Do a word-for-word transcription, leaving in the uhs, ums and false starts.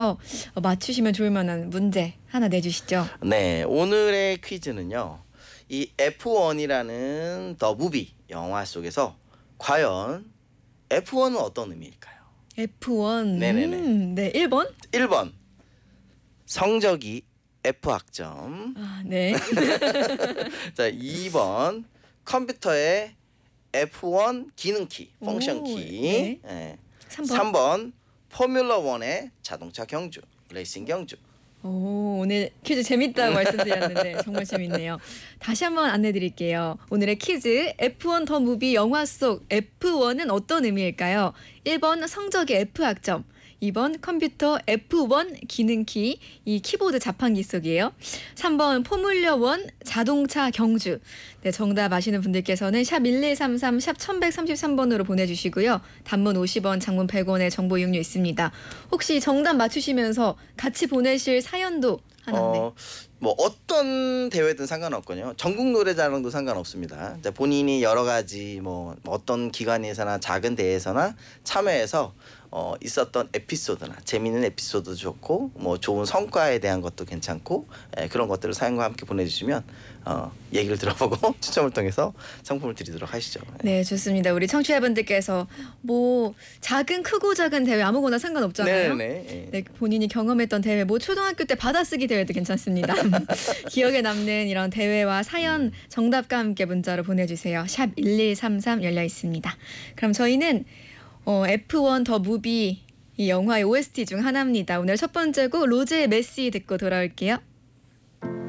어, 맞추시면 좋을 만한 문제 하나 내주시죠. 네, 오늘의 퀴즈는요. 이 에프원이라는 더 무비 영화 속에서 과연 에프원은 어떤 의미일까요? 에프원. 네네네. 음, 네, 일 번. 일 번 성적이 F학점. 아, 네. 자, 이 번 컴퓨터의 에프원 기능키, 펑션 오, 키. 네. 예. 삼 번. 삼 번 포뮬러 원의 자동차 경주, 레이싱 경주. 오, 오늘 퀴즈 재밌다고 말씀드렸는데 정말 재밌네요. 다시 한번 안내 드릴게요. 오늘의 퀴즈 에프원 더 무비 영화 속 에프원은 어떤 의미일까요? 일 번 성적의 F학점, 이 번 컴퓨터 에프원 기능키, 이 키보드 자판기 속이에요. 삼 번 포뮬러 원 자동차 경주. 네, 정답 아시는 분들께서는 샵 일일삼삼 샵 천백삼십삼 번으로 보내주시고요. 단문 오십 원, 장문 백 원의 정보 이용료 있습니다. 혹시 정답 맞추시면서 같이 보내실 사연도 하나. 네. 어, 뭐 어떤 대회든 상관없거든요. 전국 노래자랑도 상관없습니다. 이제 본인이 여러 가지 뭐 어떤 기관에서나 작은 대회에서나 참여해서 어, 있었던 에피소드나 재미있는 에피소드도 좋고 뭐 좋은 성과에 대한 것도 괜찮고 예, 그런 것들을 사연과 함께 보내주시면 어, 얘기를 들어보고 추첨을 통해서 상품을 드리도록 하시죠. 예. 네, 좋습니다. 우리 청취자분들께서 뭐 작은 크고 작은 대회 아무거나 상관없잖아요. 네네. 예. 네, 본인이 경험했던 대회, 뭐 초등학교 때 받아쓰기 대회도 괜찮습니다. 기억에 남는 이런 대회와 사연 정답과 함께 문자로 보내주세요. 샵 일일삼삼 열려 있습니다. 그럼 저희는 어, 에프원 더 무비 이 영화의 오에스티 중 하나입니다. 오늘 첫 번째 곡 로제의 메시 듣고 돌아올게요.